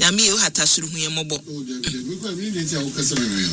na me you hatasuru hu ye mobo oh we need to okasa bebre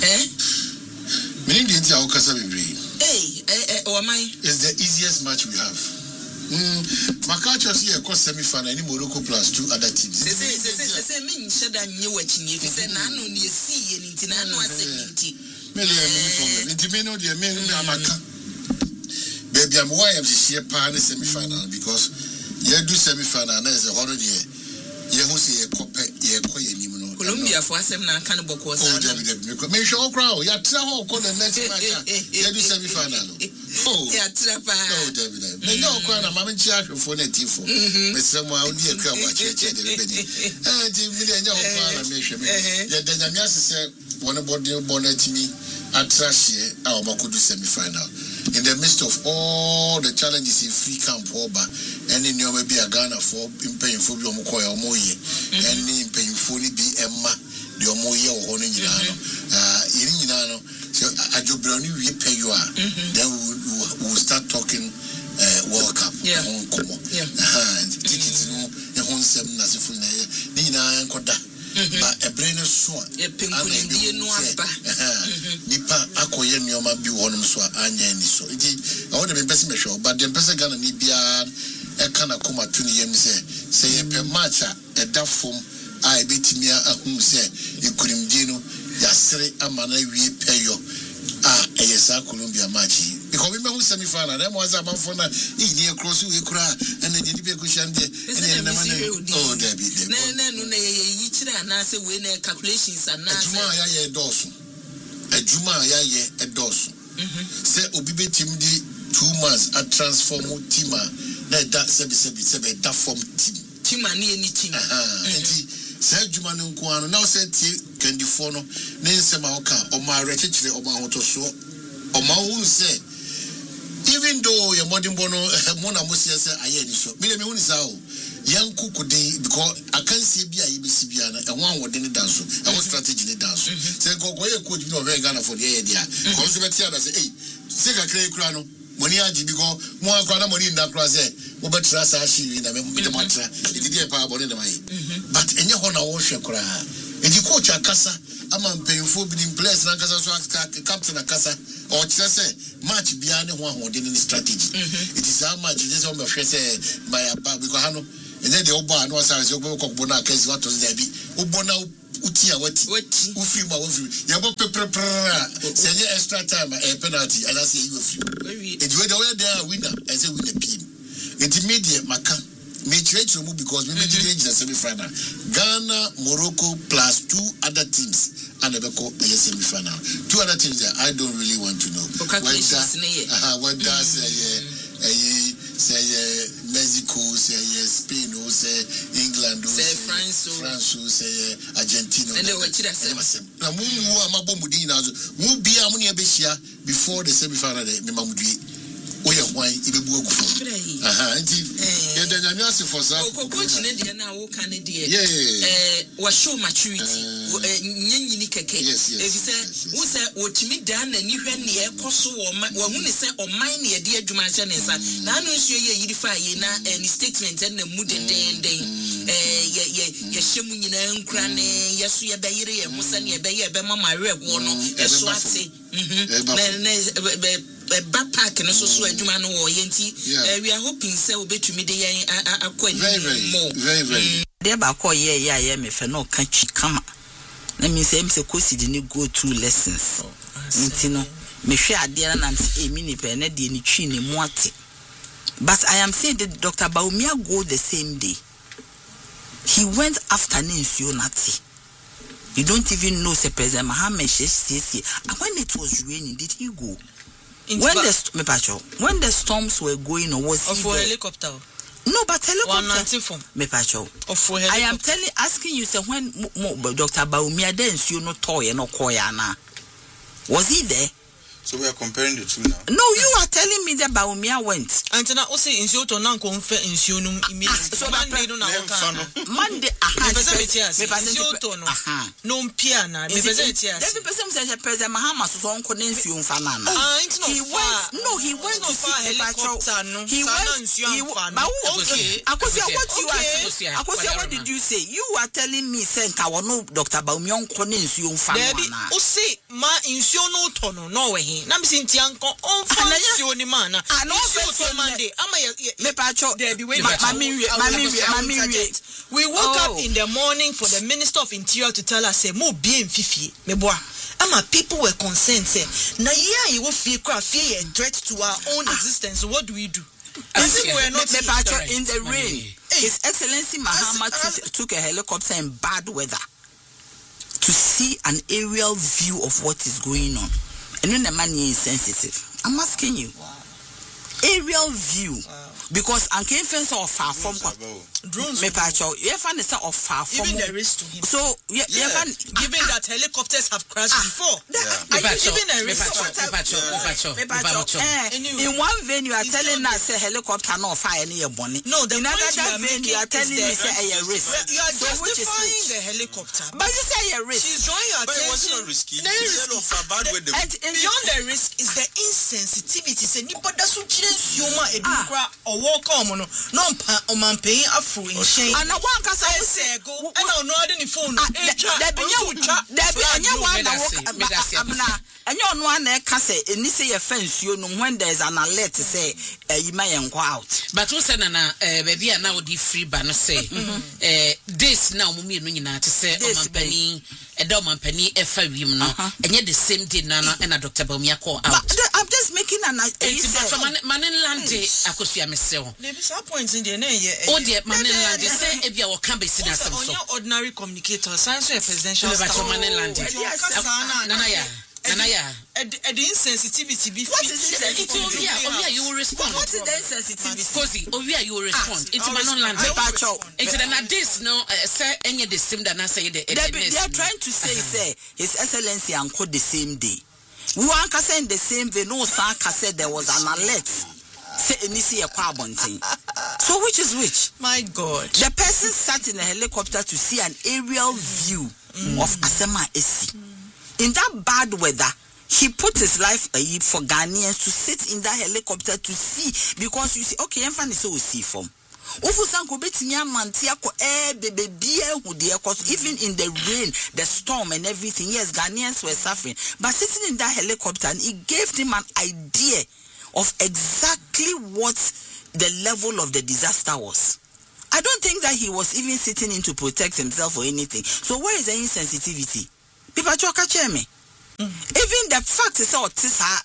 me need to okasa bebre it's the easiest match we have. Makacho see a cost semi-final any Morocco plus 2 other teams. Say me shada nye wachinye fi say na no ne see ye nti na no asebinti. Me le problem. Nti me no de me amaka. Baby am why am see pa na semi-final because you do semi-final na is a holiday. You who say ye koye nim no. Colombia for asem na kan boko sa. Me show crowd ya tra ho ko the next match. You do semi-final. Ya tra pa. David. Me no kwa na mama chi ahwefo na tifo. Me semo a odi akra wa cheche de bedi. Ti mi de nya ho kwa na me hwe me. Ya da nyame asese wona body bonatimi atrashie a o makodu semi-final. In the midst of all the challenges in free camp over and in your maybe a Ghana for painful Yomokoya or Moye and in painful be Emma the Omoye or Honey Inano. So I do brownie we pay you are. Then we'll start talking World Cup. And tickets no home 7 Nasifuna Nina and Koda. But a brain is swan. Nipa akoye nyoma bi wonum so anya ni so enti I want to be person show but the person Ghana ni bia e kana koma tuni yem say ye pe match a da form I betimi ahum say ekurimdie no yasere amana wie peyo eyesa Colombia match because we me semi-final dem was about for na e cross we kura and the be question there and na oh David no yi kira na say we na calculations and na Juma ya ye edos. Say obi betim di 2 months a transform team na that sebi that form team ani team. Enti say Juma no nko ano now say 24 no na nsema oka o ma rechechire o ma hotoso o ma hu say even though your modern bono mo na mo say aye ni so me hu ni sa o yanku kudi because I can't see bia yebisi bia na e wan wode ni danso e wo strategy ni danso say kokoye coach bi no be Ghana for the year dia because be tia na say say ka kre kura no money aji because mo akwa na money nda kura say wo betra sa shi na me de matra e di e pa bone de mai but enye ho na wo hwe kura e di coach akasa ama mpemfo bi in place na kasa so captain akasa o tire say match bia ne ho ahode ni strategy it is how much just on me say my because hano and then the Oba no say so go bona case what was there be Obona utia wati ufi ma wofi ya bo say extra time a penalty and I say you free and you there winner I say win the team intermediate maka me church remove because we made the semi-final Ghana Morocco plus 2 other teams and the semi-final 2 other teams that I don't really want to know what does say Mexico, say Spain, say England, say France, say Argentina. And they were just now, before the semi-final, we are wine, it will work for. Was show maturity. If you say, who said, what me done, and you had near Koso or when they say, or mine near dear Jumashan and son. Now, no, you defy any statement and the mood and day. Yeshimun and Granny, yes, we are Bayri and Musani, Bayama, my red one, yes, what say. Backpack and also Jumano or Yenti. We are hoping so be to me the very. Thereby call ye, me for no country come. Let me say, Mr. Kosi didn't go through lessons. Intino, me share dear and a mini pen at the Nichini Mwati. But I am saying that Dr. Baumia go the same day. He went afternoon, you Nazi. You don't even know, President Mohammed Sisi. And when it was raining, did he go? When the storms were going, or was he for helicopter? No, but helicopter. I am asking you, sir, when Dr. Baumia dance, you no toy and no koyana. Was he there? So we are comparing the two now. No, you are telling me that Bawumia went. And now also in Zioto non confer in Sionum immediately. So Monday no Monday no piana. Every person says President Mahama so on connection fanana. He went to see helicopter. He went. Okay. Akosia, what did you say? You are telling me Senka no Dr. Bawumia connection fanana. Say ma insiono tono no we. Nam sinti anko on fancio ni mana. And also Monday. We woke up in the morning for the Minister of Interior to tell us say mo bien fifi meboa. Ama people were concerned say na yeah you will fear a threat to our own existence. What do we do? In the rain, His Excellency Mahama took a helicopter in bad weather to see an aerial view of what is going on. And then the money is sensitive. I'm asking you. Aerial view. Because I came fence of far from drones. You find the of far from even the risk to him. So given that helicopters have crashed before. Are you giving a risk? In one venue you are telling us a helicopter not fire near Bonnie. No, in another venue you are telling me say a risk. You are justifying the helicopter. But you say a risk. She's drawing your attention. And beyond the risk is the insensitivity. Say nobody so walk on no man paying afro in shame. And I want to say go and I know the phone. And you one can say and say a fence you know when there's an alert to say you may go out. But who said baby now the free banner say this now mummy no to say penny a dom penny efa wim no and yet the same day nana and a Dr. Bawumia call out. I'm just making an Manenlande akosia mesel. There be some points in the name. Oh dear, Manenlande say ebia wo can be seen as some ordinary communicator, science presidential staff. Manenlande. Nanaya. The insensitivity be what is insensitivity? You will respond. What is the insensitivity? Cozy, you will respond. It's Manenlande. It's an this no say any the same that I say the they are trying to say His Excellency and code the same day. We want to say in the same way, no Sanka said there was an alert. Say inisi a carbon thing. So which is which? My God. The person sat in a helicopter to see an aerial view of Asema Esi. In that bad weather, he put his life for Ghanaians to sit in that helicopter to see, because you see, okay, I'm funny so we see from. Even in the rain, the storm and everything, yes, Ghanaians were suffering. But sitting in that helicopter, and it gave them an idea of exactly what the level of the disaster was. I don't think that he was even sitting in to protect himself or anything. So where is the insensitivity? People catch me. Even the fact is that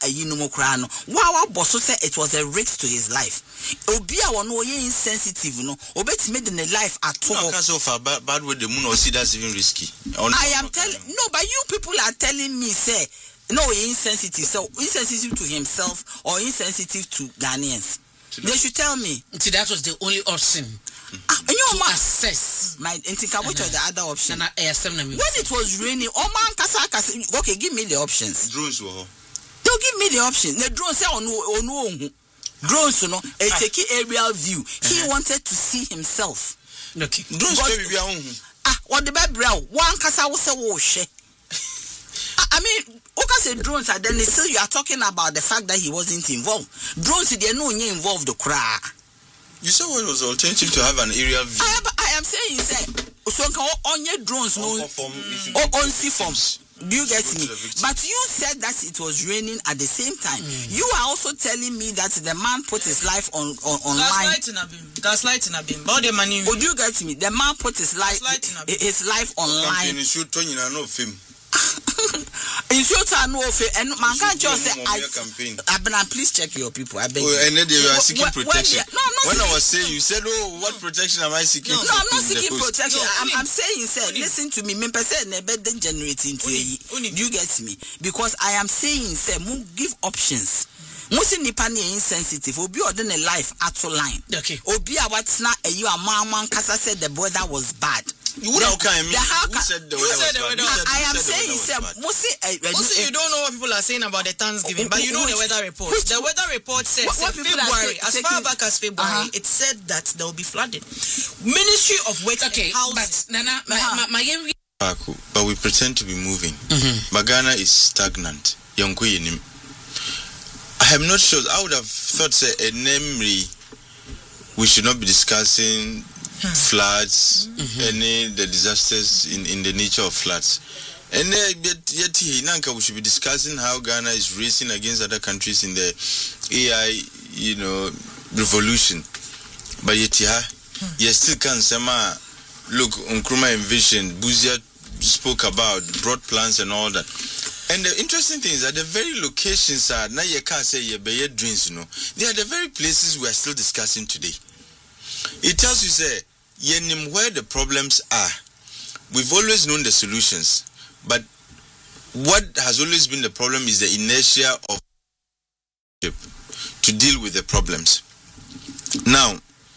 Bosso said it was a risk to his life. Obia was no insensitive, no. Obet made in the life at all. Bad with the moon or see that's even risky. I am telling no, but you people are telling me say no insensitive. So insensitive to himself or insensitive to Ghanaians. They should tell me. See, that was the only option. To assess my which was the other option? When it was raining, okay, give me the options. Drones were. Don't give me the options. The drones say no drones, you know, a taking aerial view. He wanted to see himself. Okay. Drones what the bad brow? One casa was a wash. I mean, okay, drones are then still you are talking about the fact that he wasn't involved. Drones they no involved the cry. You said what was the alternative to have an aerial view? I am saying, so on your drones, no, on sea forms. Do you get me? But you said that it was raining at the same time. You are also telling me that the man put his life online. Gaslighting a bit. About the money. Oh, do you get me? The man put his life online. In short, I know and man can't just say please check your people. I beg you. And then they were seeking protection. When I was saying, you said, "Oh, what protection am I seeking?" No, I'm not seeking protection. I'm saying, listen to me. Me person never generating to you. Do you get me? Because I am saying, give options. Most nipa ni insensitive. Obi ordin a life at line. Okay. Obi a what's not a you a man kasa said the weather was bad. You would have kind who said the weather? I am saying, also, you don't know what people are saying about the Thanksgiving, but you know the weather report. The weather report says February, as far back as February, it said that there will be flooding. Ministry of Works and Housing. But Nana, but we pretend to be moving. But Ghana is stagnant. I am not sure. I would have thought, say, a namely, we should not be discussing floods, any the disasters in the nature of floods. And yet we should be discussing how Ghana is racing against other countries in the AI, revolution. But yet you still can't say, look, Nkrumah envisioned, Buzia spoke about, brought plans and all that. And the interesting thing is that the very locations are now you can't say your dreams, they are the very places we are still discussing today. It tells you, say, where the problems are. We've always known the solutions, but what has always been the problem is the inertia of to deal with the problems. Now,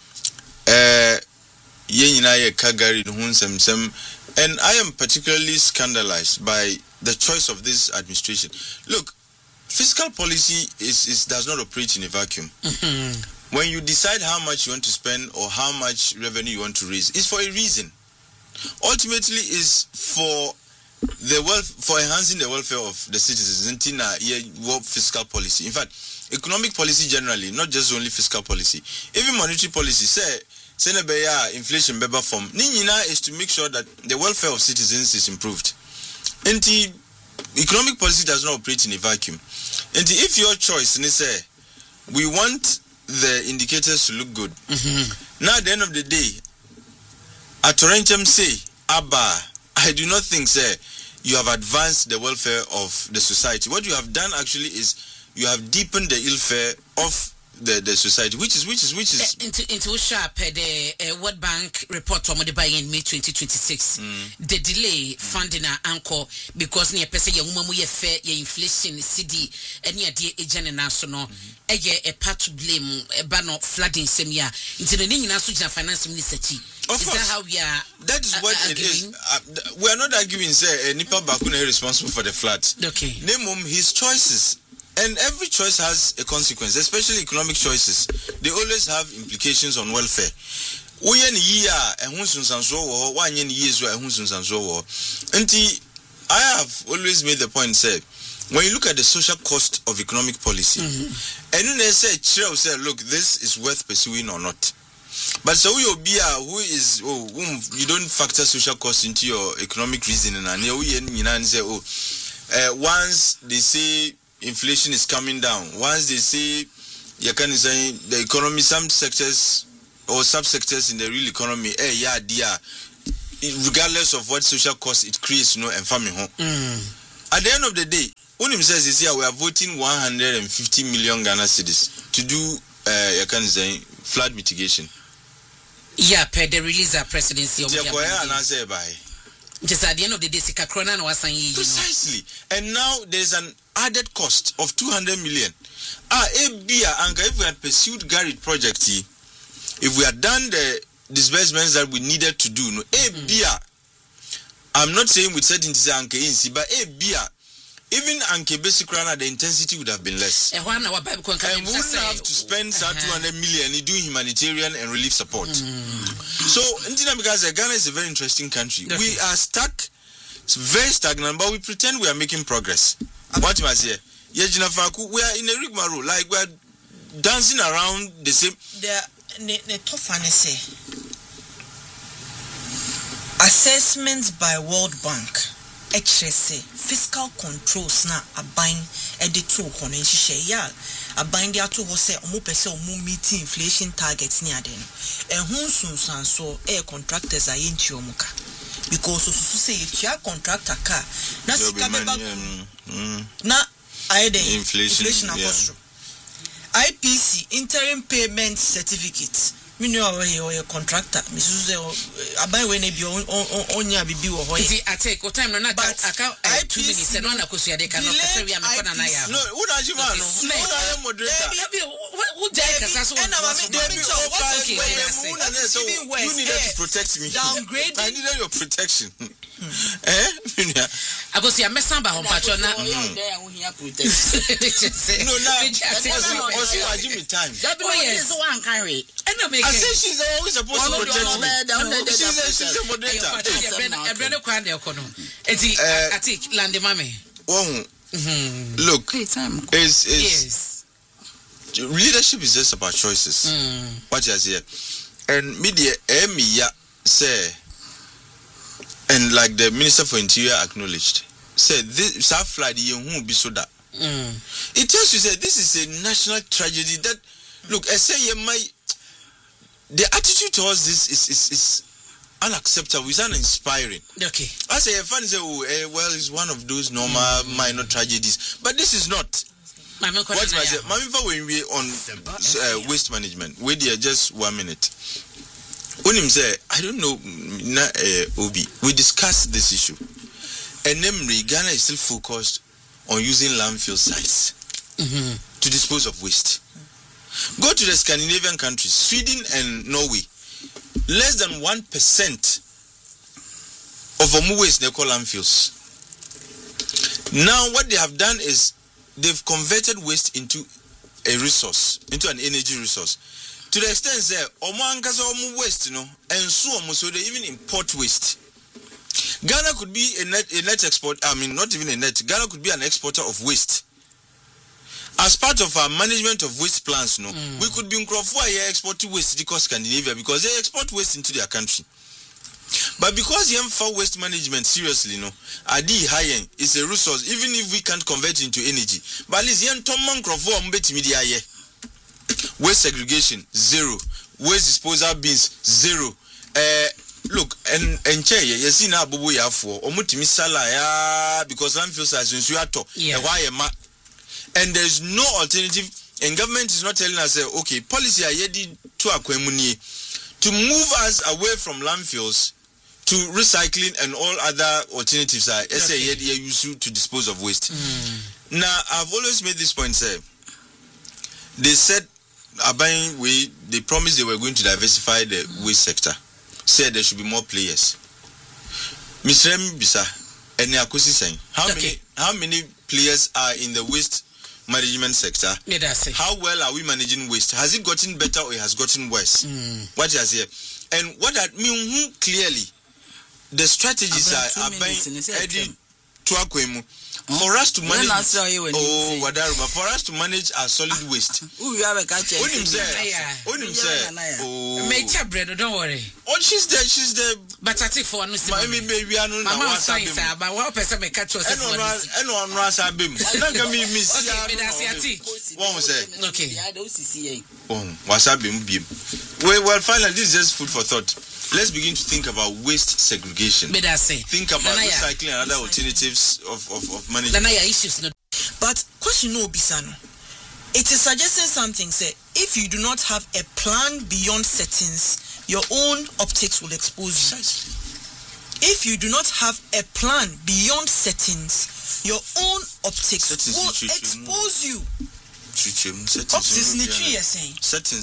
and I am particularly scandalized by the choice of this administration. Look, fiscal policy does not operate in a vacuum. When you decide how much you want to spend or how much revenue you want to raise, it's for a reason. Ultimately, is for enhancing the welfare of the citizens. Fiscal policy. In fact, economic policy generally, not just only fiscal policy, even monetary policy. Inflation beba form. Nina is to make sure that the welfare of citizens is improved. And economic policy does not operate in a vacuum. And if your choice, we want the indicators to look good. Now at the end of the day, at Torrencham say, Abba, I do not think, you have advanced the welfare of the society. What you have done actually is you have deepened the ill-fare of the society, which is into sharp the World Bank report from the buy in May 2026. The delay funding anchor because near person your woman we fair inflation CD any idea agent national a part to blame a ban of flooding same year into the national finance minister. Is that how we are? That is what arguing? It is. We are not arguing say Nipa Bakuna is responsible for the floods. Okay. Name his choices. And every choice has a consequence, especially economic choices. They always have implications on welfare. I have always made the point, say, when you look at the social cost of economic policy, and then they say, look, this is worth pursuing or not. But so you don't factor social cost into your economic reasoning, and say, once they say inflation is coming down, once they say the economy, some sectors or subsectors in the real economy, regardless of what social cost it creates, and farming home. At the end of the day, Unim says this year we are voting 150 million Ghana cedis to do flood mitigation. Yeah, per the release of presidency of just at the end of the day, precisely. And now there's an added cost of 200 million. If we had pursued Garrett project, if we had done the disbursements that we needed to do, I'm not saying with certainty, but even Anke basic rana, the intensity would have been less. And we wouldn't have to spend 200 million in doing humanitarian and relief support. So, because Ghana is a very interesting country. Okay. We are stuck, it's very stagnant, but we pretend we are making progress. What you must say? We are in a rigmarole, like we are dancing around the same. The tough assessments by World Bank. HSA fiscal controls na aban edito hono nhihye aban dia to ho se omo pese omo meet inflation targets ni ade no ehun sunsanso contractors ayenti omuka because so say ya contractor ka na sika beba na aide inflation akostro IPC interim payment certificate me know a contractor Mrs. Abai when be on ya bibi wo hoye I take what time na aka 2 minutes and na kosia de kan no kase wi am kona na ya no who na jima no who na moderator who dey kasa so you needed to protect me. Downgrade. I needed your protection. Agosia mesa ba ho pacho na no now give me time. Yes one carry I say she's always supposed to protect me. She's a moderator. Ebrene kwa de kono enti atik lande mame look is leadership is just about choices. What you say and media emiya say and like the Minister for Interior acknowledged said this flight who be so that it tells you say this is a national tragedy that look I say the attitude towards this is unacceptable. It's uninspiring. Okay. I say a fan say well it's one of those normal minor tragedies but this is not. What was it? When we on waste management, we there just 1 minute. When him say, I don't know, Obi, we discussed this issue, and namely, Ghana is still focused on using landfill sites to dispose of waste. Go to the Scandinavian countries, Sweden and Norway, less than 1% of our waste they call landfills. Now, what they have done is they've converted waste into a resource, into an energy resource. To the extent that omo waste, and so they even import waste. Ghana could be a net export. I mean, not even a net. Ghana could be an exporter of waste. As part of our management of waste plans, we could be in Crawford exporting waste because Scandinavia because they export waste into their country. But because you for waste management seriously, Adi high is a resource, even if we can't convert it into energy. But at least waste segregation, 0. Waste disposal bins, 0. Look, and chair, you see now Bobo ya for omutimi sala ya because landfill sites in Suato, and there's no alternative, and government is not telling us okay, policy are yedi to akwemuni to move us away from landfills to recycling and all other alternatives are used to dispose of waste. Now, I've always made this point, sir. They said, they promised they were going to diversify the waste sector. Said there should be more players. Ms. Remy Bisa, and Nyakosi saying, how many players are in the waste management sector? How well are we managing waste? Has it gotten better or it has gotten worse? What is here? And what that means clearly, the strategies are heading to Akwemu. For us to manage, for us to manage our solid waste. Don't worry. Oh, she's there. But I think for one, baby, I know my science, but one person may catch us. Okay, well, finally, this is just food for thought. Let's begin to think about waste segregation. Think about recycling and other alternatives of management. But question no Bisano. It is suggesting something, say, if you do not have a plan beyond settings, your own optics will expose you. If you do not have a plan beyond settings, your own optics will expose you. Optics in the tree, you're saying. Settings.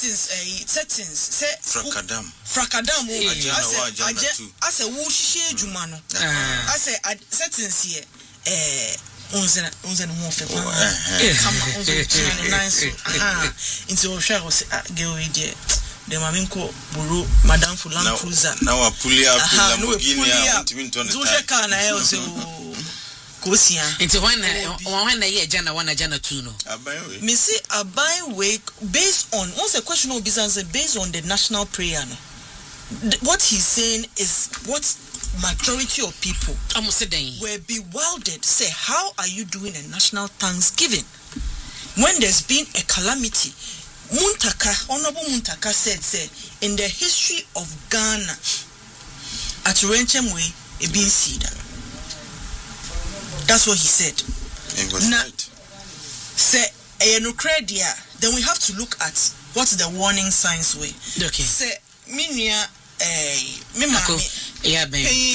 Frakadam. I say, Wushi Jumano. I say, settings here. Unzen Mofe. Into Osha was girl idea. The Maminko Buru, Madame Fulan Cruiser. Now a pulley up into one year, Jana 2 no. Me say a buy wake based on what's the question of business based on the national prayer. No? What he's saying is what majority of people were bewildered. Say, how are you doing a national Thanksgiving when there's been a calamity? Honorable Muntaka said, in the history of Ghana, at Renchemwe, a being seed. That's what he said. It was right. Say, then we have to look at what's the warning signs way? Okay. Say minia me mami yeah baby.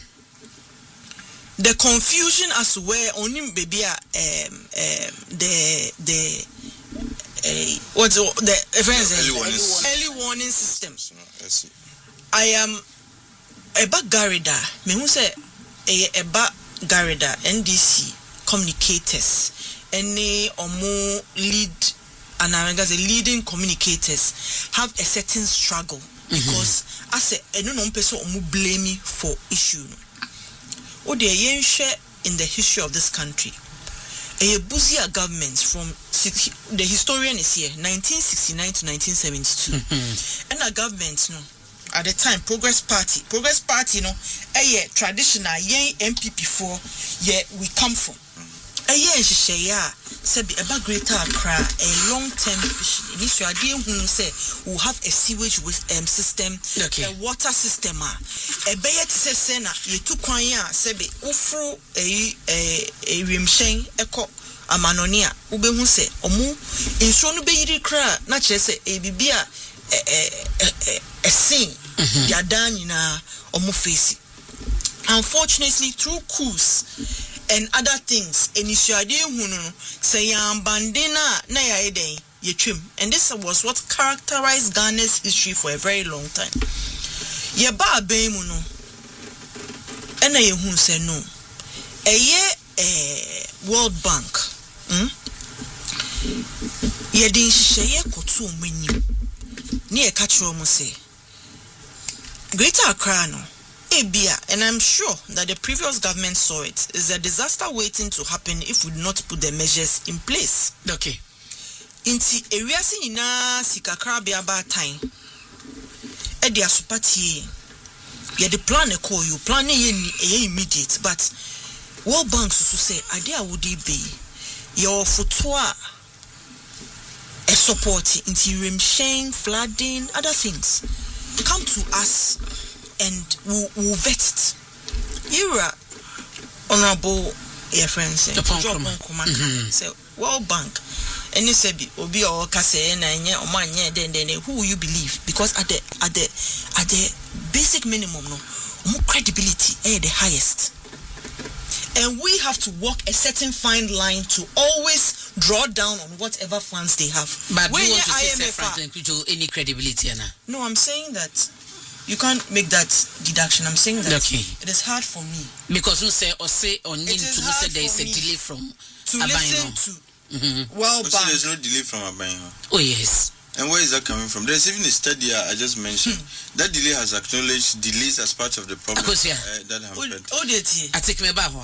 The confusion as to where only baby what's the early warning systems. I am Eba Garida. Me who say Eba Garida NDC communicators. Any or more lead and leading communicators have a certain struggle because as a no person or blame me for issue. Or the share in the history of this country. A Buzia government from the historian is here 1969 to 1972 and a government no at the time Progress Party no a traditional young MPP4 we come from a year said about Greater Accra a long-term vision initially I didn't say we'll have a sewage system a water system a bayet sena ye tu kwanya sebe ufru a rimshen eko amanonia ubehu se omu inso no beyiri kra na kire se e bibia sin yadan nyina omu face. Unfortunately through coups and other things initially hunu say bandina na ya eden yetwim, and this was what characterized Ghana's history for a very long time. Ye ba ben mu no ena ye hu say no eye World Bank ye din hye kotu omanyi ne e ka kiro mu say Greater Accra no Ebia, and I'm sure that the previous government saw it, is a disaster waiting to happen if we do not put the measures in place. Okay. Inti areas in Sikakra Biaba time. Edia Supati. Yeah, the plan a call you plan immediate, but World Bank to say, idea would be your futua a support into rim flooding, other things. Come to us. And we'll vet it. You are honorable your friends. Say World Bank. And you say Obi or Kase and then who will you believe? Because at the basic minimum no credibility the highest. And we have to walk a certain fine line to always draw down on whatever funds they have. But when you want to say Franklin any credibility, Anna? No, I'm saying that you can't make that deduction. I'm saying that it is hard for me. Because you say or need to say there is a delay from listen to Well Bank. There's no delay from Abayno. Oh yes. And where is that coming from? There's even a study I just mentioned. That delay has acknowledged delays as part of the problem that happened. I take me back.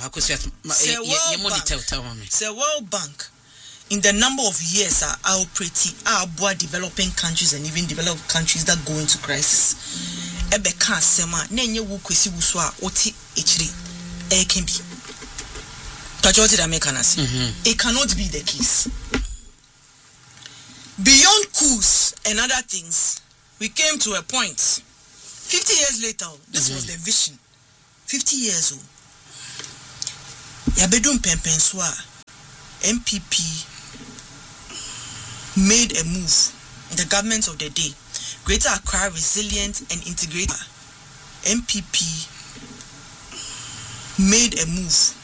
Say World Bank. In the number of years are pretty developing countries and even developed countries that go into crisis. Ebe kan sema nenye wu kwesi wuso a oti echiri e can be. Kajoti da mekanas. It cannot be the case. Beyond coups and other things, we came to a point. 50 years later, this was the vision. 50 years old. Yabedum Pempenswa, MPP made a move. The government of the day, Greater Accra Resilient and Integrated MPP made a move